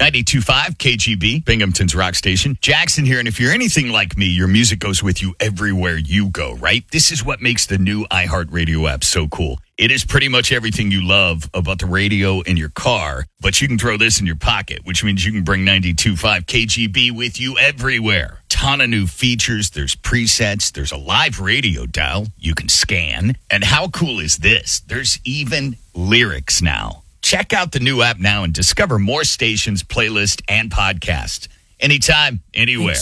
92.5 KGB, Binghamton's rock station. Jackson here, and if you're anything like me, your music goes with you everywhere you go, right? This is what makes the new iHeartRadio app so cool. It is pretty much everything you love about the radio in your car, but you can throw this in your pocket, which means you can bring 92.5 KGB with you everywhere. Ton of new features. There's presets. There's a live radio dial you can scan. And how cool is this? There's even lyrics now. Check out the new app now and discover more stations, playlists, and podcasts. Anytime, anywhere.